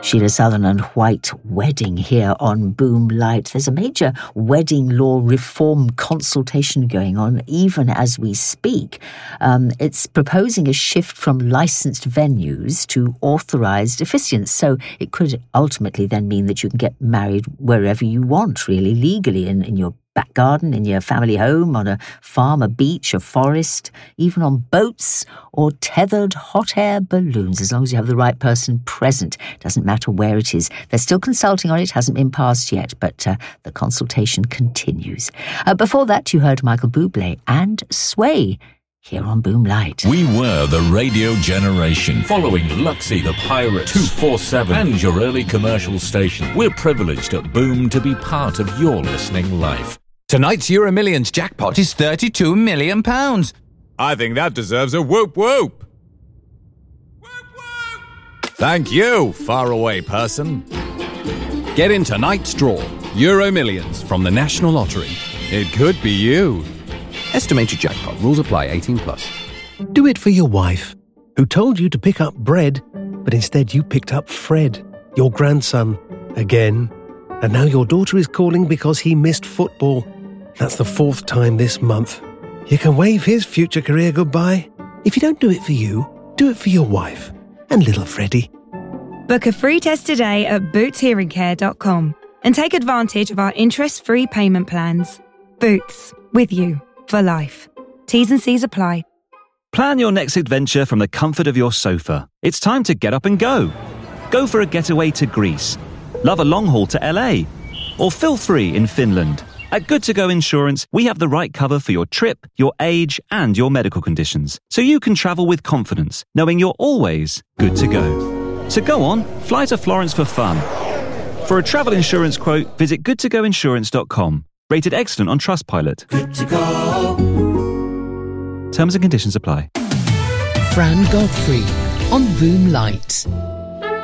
Sheila Sutherland White wedding here on Boom Light. There's a major wedding law reform consultation going on even as we speak. It's proposing a shift from licensed venues to authorised officiants. So it could ultimately then mean that you can get married wherever you want, really, legally, in your back garden, in your family home, on a farm, a beach, a forest, even on boats or tethered hot air balloons, as long as you have the right person present. Doesn't matter where it is. They're still consulting on it, hasn't been passed yet, but the consultation continues. Before that, you heard Michael Bublé and Sway here on Boom Light. We were the radio generation, following Luxy the Pirate, 247 and your early commercial station. We're privileged at Boom to be part of your listening life. Tonight's Euro Millions jackpot is £32 million. I think that deserves a whoop whoop. Whoop whoop. Thank you, faraway person. Get in tonight's draw. Euro Millions from the National Lottery. It could be you. Estimated jackpot. Rules apply. 18+. Do it for your wife, who told you to pick up bread, but instead you picked up Fred, your grandson, again. And now your daughter is calling because he missed football. That's the 4th time this month. You can wave his future career goodbye. If you don't do it for you, do it for your wife and little Freddie. Book a free test today at bootshearingcare.com and take advantage of our interest-free payment plans. Boots, with you for life. T's and C's apply. Plan your next adventure from the comfort of your sofa. It's time to get up and go. Go for a getaway to Greece. Love a long haul to LA. Or feel free in Finland. At Good To Go Insurance, we have the right cover for your trip, your age, and your medical conditions. So you can travel with confidence, knowing you're always good to go. So go on, fly to Florence for fun. For a travel insurance quote, visit goodtogoinsurance.com. Rated excellent on Trustpilot. Good to go. Terms and conditions apply. Fran Godfrey on Boom Light.